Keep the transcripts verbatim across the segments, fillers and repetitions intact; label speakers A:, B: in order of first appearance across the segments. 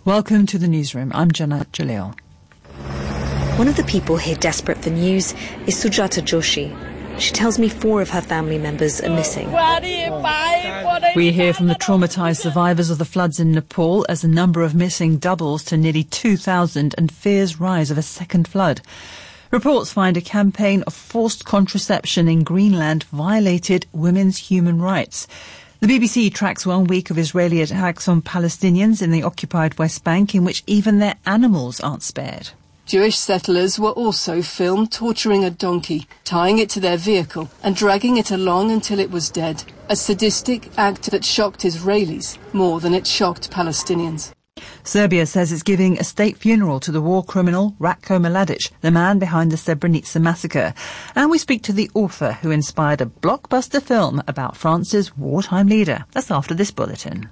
A: Welcome to the newsroom. I'm Janet Jalil.
B: One of the people here desperate for news is Sujata Joshi. She tells me four of her family members are missing.
A: We hear from the traumatised survivors of the floods in Nepal as the number of missing doubles to nearly two thousand and fears rise of a second flood. Reports find a campaign of forced contraception in Greenland violated women's human rights. The B B C tracks one week of Israeli attacks on Palestinians in the occupied West Bank in which even their animals aren't spared.
C: Jewish settlers were also filmed torturing a donkey, tying it to their vehicle and dragging it along until it was dead. A sadistic act that shocked Israelis more than it shocked Palestinians.
A: Serbia says it's giving a state funeral to the war criminal Ratko Mladic, the man behind the Srebrenica massacre. And we speak to the author who inspired a blockbuster film about France's wartime leader. That's after this bulletin.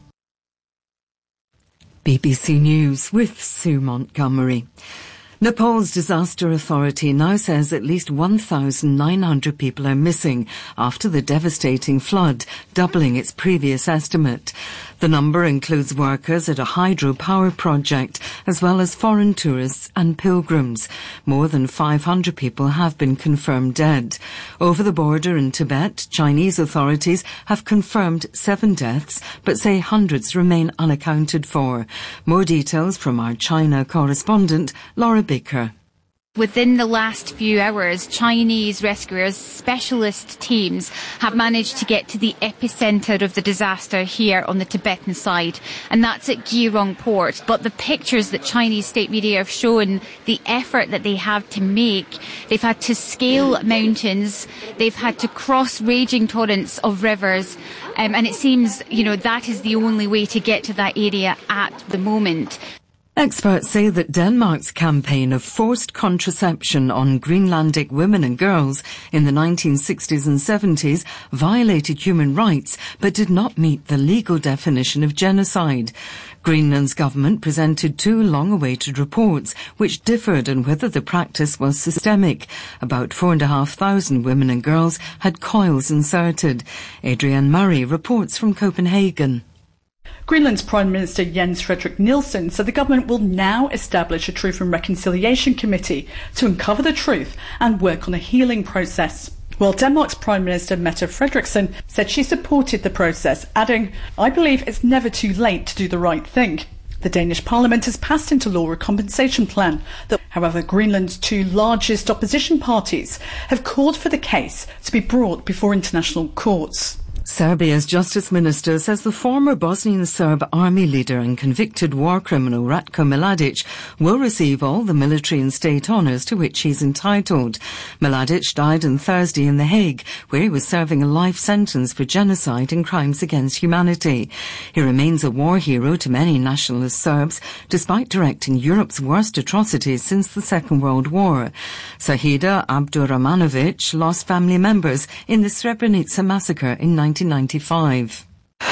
D: B B C News with Sue Montgomery. Nepal's disaster authority now says at least one thousand nine hundred people are missing after the devastating flood, doubling its previous estimate. The number includes workers at a hydropower project, as well as foreign tourists and pilgrims. More than five hundred people have been confirmed dead. Over the border in Tibet, Chinese authorities have confirmed seven deaths, but say hundreds remain unaccounted for. More details from our China correspondent, Laura Baker.
E: Within the last few hours, Chinese rescuers, specialist teams, have managed to get to the epicentre of the disaster here on the Tibetan side, and that's at Geirong port. But the pictures that Chinese state media have shown, the effort that they have to make, they've had to scale mountains, they've had to cross raging torrents of rivers, um, and it seems, you know, that is the only way to get to that area at the moment.
D: Experts say that Denmark's campaign of forced contraception on Greenlandic women and girls in the nineteen sixties and seventies violated human rights but did not meet the legal definition of genocide. Greenland's government presented two long-awaited reports which differed on whether the practice was systemic. About four and a half thousand women and girls had coils inserted. Adrienne Murray reports from Copenhagen.
F: Greenland's Prime Minister Jens Frederik Nielsen said the government will now establish a Truth and Reconciliation Committee to uncover the truth and work on a healing process. While Denmark's Prime Minister Mette Frederiksen said she supported the process, adding, "I believe it's never too late to do the right thing." The Danish Parliament has passed into law a compensation plan. That, however, Greenland's two largest opposition parties have called for the case to be brought before international courts.
D: Serbia's Justice Minister says the former Bosnian Serb army leader and convicted war criminal Ratko Mladic will receive all the military and state honours to which he's entitled. Mladic died on Thursday in The Hague, where he was serving a life sentence for genocide and crimes against humanity. He remains a war hero to many nationalist Serbs, despite directing Europe's worst atrocities since the Second World War. Sahida Abdurrahmanovic lost family members in the Srebrenica massacre in nineteen ninety-five.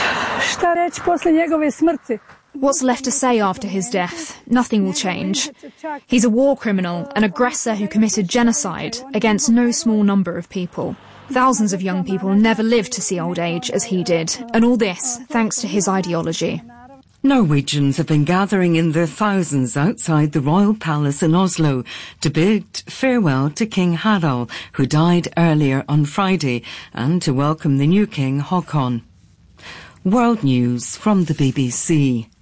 G: What's left to say after his death? Nothing will change. He's a war criminal, an aggressor who committed genocide against no small number of people. Thousands of young people never lived to see old age as he did, and all this thanks to his ideology.
D: Norwegians have been gathering in their thousands outside the Royal Palace in Oslo to bid farewell to King Harald, who died earlier on Friday, and to welcome the new king, Håkon. World News from the B B C.